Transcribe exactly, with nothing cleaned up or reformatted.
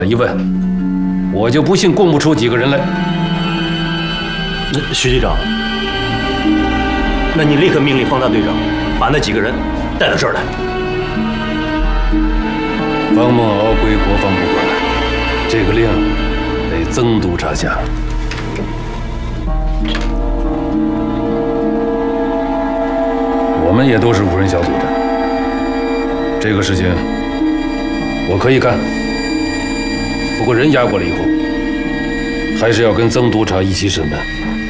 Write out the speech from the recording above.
一问，我就不信供不出几个人来。 那徐局长，那你立刻命令方大队长把那几个人带到这儿来。 方梦鳌归国防部管，这个令得曾督察下。我们也都是五人小组的，这个事情我可以干。不过人押过来以后，还是要跟曾督察一起审问。